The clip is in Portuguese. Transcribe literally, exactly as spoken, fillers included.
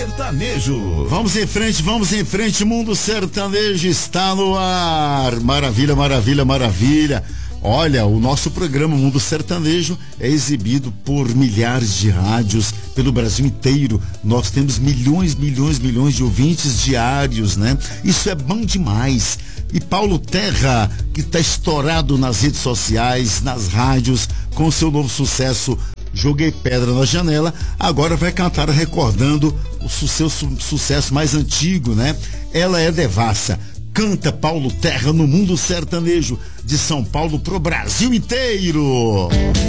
Sertanejo. Vamos em frente, vamos em frente, Mundo Sertanejo está no ar. Maravilha, maravilha, maravilha. Olha, o nosso programa Mundo Sertanejo é exibido por milhares de rádios pelo Brasil inteiro. Nós temos milhões, milhões, milhões de ouvintes diários, né? Isso é bom demais. E Paulo Terra, que está estourado nas redes sociais, nas rádios, com seu novo sucesso Joguei Pedra na Janela, agora vai cantar recordando o seu su- sucesso mais antigo, né? Ela é Devassa. Canta Paulo Terra no Mundo Sertanejo, de São Paulo pro Brasil inteiro.